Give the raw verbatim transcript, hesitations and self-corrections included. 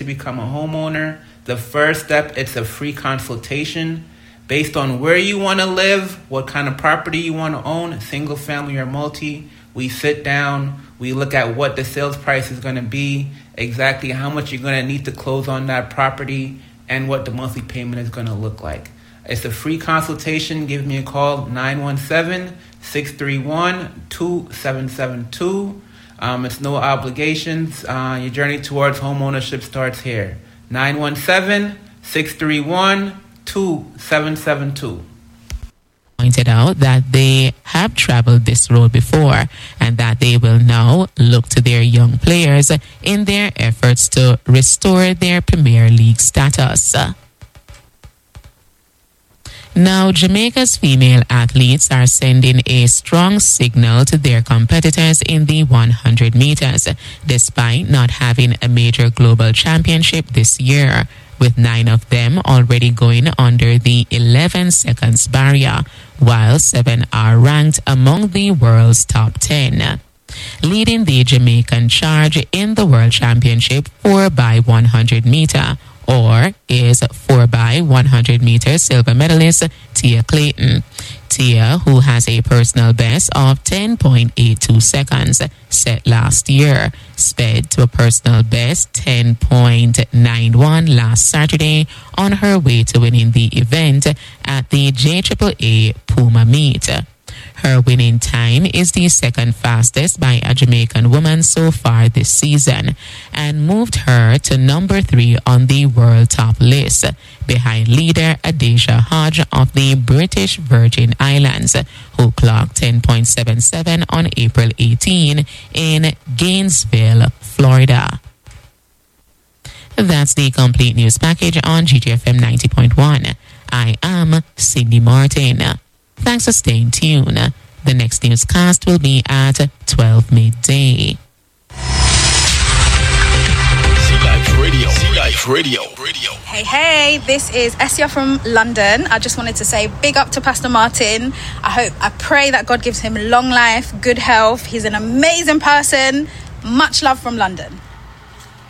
become a homeowner. The first step, it's a free consultation based on where you want to live, what kind of property you want to own, single family or multi. We sit down, we look at what the sales price is going to be, exactly how much you're going to need to close on that property, and what the monthly payment is going to look like. It's a free consultation. Give me a call, nine one seven, six three one, two seven seven two. Um, it's no obligations. Uh, your journey towards home ownership starts here. nine one seven, six three one, two seven seven two. Pointed out that they have traveled this road before and that they will now look to their young players in their efforts to restore their Premier League status. Now, Jamaica's female athletes are sending a strong signal to their competitors in the one hundred meters, despite not having a major global championship this year, with nine of them already going under the eleven seconds barrier, while seven are ranked among the world's top ten. Leading the Jamaican charge in the World Championship four by one hundred meter, or is four by one hundred meter silver medalist Tia Clayton. Tia, who has a personal best of ten point eight two seconds set last year, sped to a personal best ten point nine one last Saturday on her way to winning the event at the J A A A Puma meet. Her winning time is the second fastest by a Jamaican woman so far this season and moved her to number three on the world top list, behind leader Adesha Hodge of the British Virgin Islands, who clocked ten point seven seven on April eighteenth in Gainesville, Florida. That's the complete news package on G T F M ninety point one. I am Cindy Martin. Thanks for staying tuned. The next newscast will be at twelve midday. C-Life Radio. C-Life Radio. Radio. Hey, hey, this is Essia from London. I just wanted to say big up to Pastor Martin. I hope, I pray that God gives him long life, good health. He's an amazing person. Much love from London.